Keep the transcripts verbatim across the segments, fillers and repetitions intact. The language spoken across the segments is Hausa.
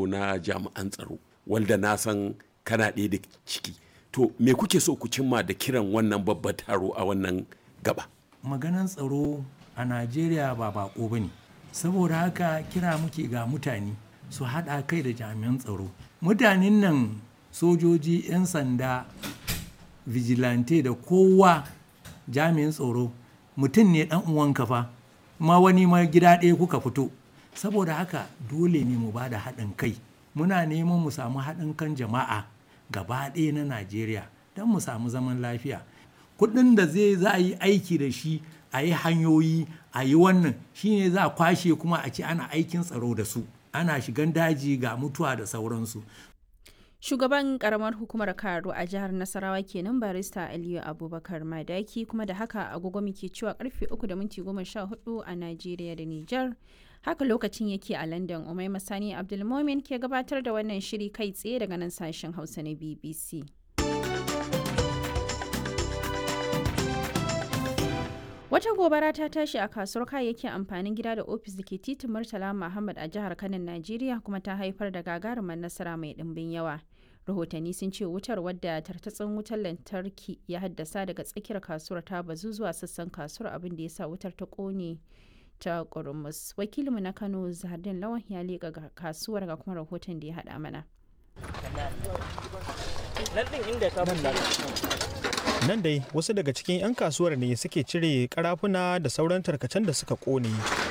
taro na jami'an tsaro wanda na san kana ɗaya da ciki. To me kuke so ku cimma da kiran wannan babban taro a wannan gaba? Maganan tsaro a Najeriya ba bako ba ne, saboda haka kira muke ga mutane su haɗa kai da jami'an tsaro. Mutanen nan sojoji, 'yan sanda, vigilante da kowa jami'in tsaro mutum ne ɗan uwanka fa, ma wani ma gida ɗaya kuka fito. Saboda haka dole ne mu ba da haɗin kai. Muna neman mu samu haɗin kan jama'a gaba ɗaya na Najeriya don mu samu zaman lafiya. Kuɗin da zai za a yi aiki da shi a yi hanyoyi a yi wannan shine za a kwashe kuma a ce ana aikin tsaro da su, ana shigan daji ga mutuwa da sauransu. Shugaban karamar hukumar Karo a jihar Nasarawa kenan barista Aliyu Abubakar Madaki. Kuma da haka agogo muke cewa karfe uku da minti goma sha hudu a Najeriya da Nijar. Haka lokacin yake a London. Umai Masani Abdulmomin ke gabatar da wannan shiri kai tsaye daga nan sashen Hausa na B B C. Wata gobara ta tashi a kasuwar kayayyakin amfanin gida da ofis da ke titin Murtala Muhammad a jihar Kano, Najeriya, kuma ta haifar da gagarumar nasara mai ɗimbin yawa. Rahotanni sun ce wutar, wadda tartatsin wutar lantarki ya haddasa daga tsakiyar kasuwar, ta bazu zuwa sassan kasuwar, abin da ya sa wutar ta ƙone ta ƙurumus. Wakilinmu na Kano Zahardin Lawan ya leƙa kasuwar ga kuma rahoton da ya haɗa mana. Nan dai wasu daga cikin 'yan kasuwar ne suke cire karafuna da sauran tarkacen da suka kone.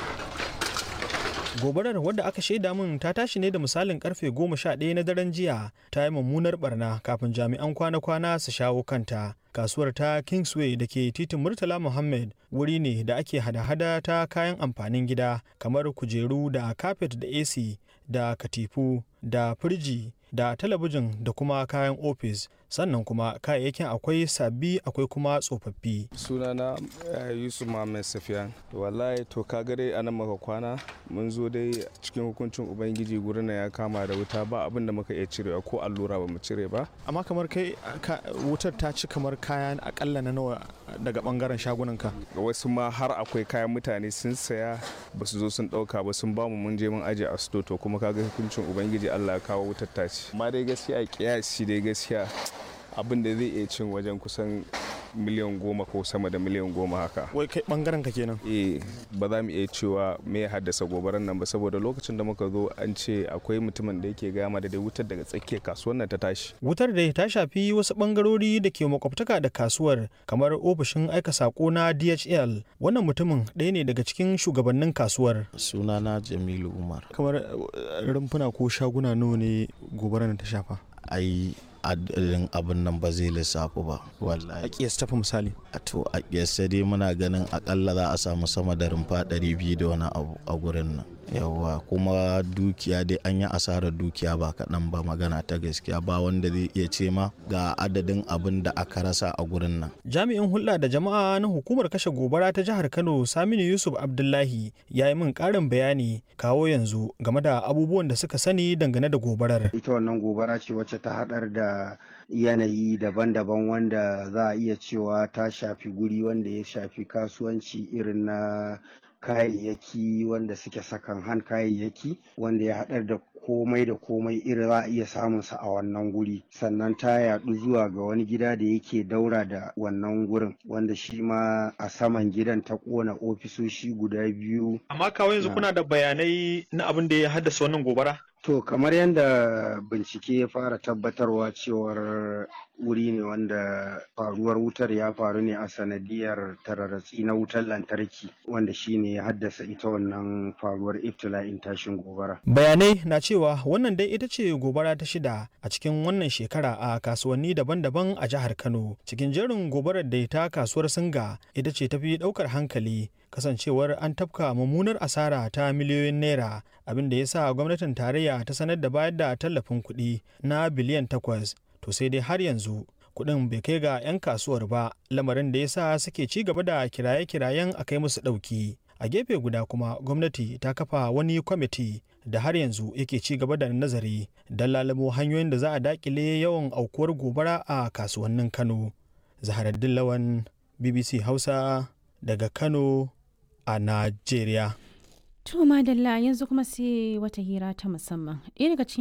Gobarar, wadda aka shaida min ta tashi ne da misalin karfe goma sha ɗaya na daren jiya, ta yi mummunar barna kafin jami'an kwana-kwana su shawo kanta. Kasuwar ta Kingsway da ke titin Murtala Muhammad wuri ne da ake hada-hada ta kayan amfanin gida kamar kujeru da kafet da A C da katifu da firji da talabijin da kuma kayan ofis, sannan kuma kayayyakin akwai sabbi akwai kuma tsofaffi. Sunana uh, Yusuf Muhammad Safiyan. Wallahi to ka gare anan maka kwana mun zo dai cikin hukuncin ubangiji gurin ya kama da wuta, ba abin da muka iya cirewa ko allura ba mu cire ba. Amma kamar kai wutar ta ci kamar kayan akalla na nawa daga bangaren shagunanka? Wasu ma har akwai kayan mutane sun saya ba su zo sun dauka ba, sun bamu mun je mun aje a sto, to kuma kaga hukuncin ubangiji Allah ya kawo wutar ta ci. Amma dai gaskiya kiyasi dai gaskiya abin da zai iya cin wajen kusan miliyan goma ko sama da miliyan goma haka. Wai kai bangaren ka kenan? Eh, ba za mu iya cewa me ya haddasa gobarar nan ba, saboda lokacin da muka zo an ce akwai mutumin da yake gama da dai wutar daga tsakiyar kasuwar nan ta tashi. Wutar da ta shafi wasu bangarori da ke makwabtaka da kasuwar, kamar ofishin aika sako na D H L. Wannan mutumin ɗaya ne daga cikin shugabannin kasuwar. Sunana Jamilu Umar. Kamar rumfuna ko shaguna nawa ne gobarar ta shafa? Ai adadin abin nan ba zai lissafu ba wallahi. A kiyasta fa misali? A to a kiyasta dai muna ganin akalla za a samu sama da rumfa ɗari biyu da wani abu a gurin nan. Yawwa, kuma dukiya dai an yi asarar dukiya ba kaɗan ba, magana ta gaskiya ba wanda zai iya ce ma ga adadin abin da aka rasa a gurin nan. Jami'in hulɗa da jama'a na hukumar kashe gobara ta jihar Kano, Saminu Yusuf Abdullahi, ya yi min ƙarin bayani kawo yanzu game da abubuwan da suka sani dangane da gobarar. Ita wannan gobara ce wacce ta haɗar da yanayi daban-daban wanda za a iya cewa ta shafi guri wanda ya shafi kasuwanci irin na kayayyaki wanda suke sakan han kayayyaki, wanda ya haɗar da komai da komai irin za a iya samun sa a wannan guri. Sannan ta yaɗu zuwa ga wani gida da yake daura da wannan gurin, wanda shi ma a saman gidan ta ƙona ofisoshi guda biyu. Amma kawo yanzu kuna da bayanai na abin da ya haddasa wannan gobara? To kamar yadda bincike ya fara tabbatarwa cewar wuri ne wanda faruwar wutar ya faru ne a sanadiyar tararatsi na wutar lantarki, wanda shi ne ya haddasa ita wannan faruwar ibtila'in tashin gobara. Bayanai na cewa wannan dai ita ce gobara ta shida a cikin wannan shekara a kasuwanni daban-daban a jihar Kano. Cikin jerin gobarar da ta kasuwar Singa ita ce tafi ɗaukar hankali, kasancewar an tafka mummunar asara ta miliyoyin naira, abin da ya sa gwamnatin tarayya ta sanar da bayar da tallafin kuɗi na biliyan takwas. To sai dai har yanzu kuɗin bai kai ga 'yan kasuwar ba, lamarin da ya sa suke ci gaba da kiraye-kirayen a kai musu ɗauki. A gefe guda kuma gwamnati ta kafa wani kwamiti da har yanzu yake ci gaba da nazari don lalamo hanyoyin da za a dakile yawan aukuwar gobara a kasuwannin Kano. Zaharaddin Lawan, B B C Hausa daga Kano a Najeriya. To madalla, yanzu kuma sai wata hira ta musamman. Ɗaya daga cikin